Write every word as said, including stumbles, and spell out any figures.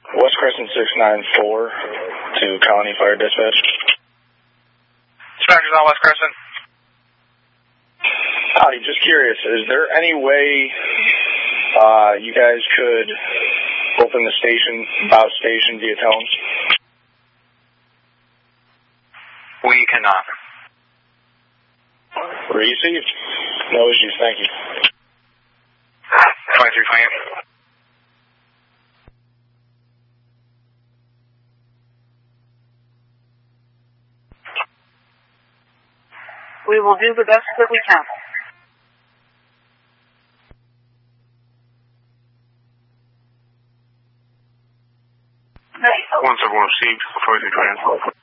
West Crescent six nine four to Colony Fire Dispatch. Dispatcher's on West Crescent. Howdy, just curious, is there any way uh, you guys could open the station, bow station via tones? We cannot. Received. No issues, thank you. twenty-three twenty. We will do the best that we can. One seven one received, forty-three twenty.